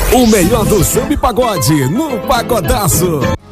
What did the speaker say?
O melhor do samba e pagode no Pagodaço.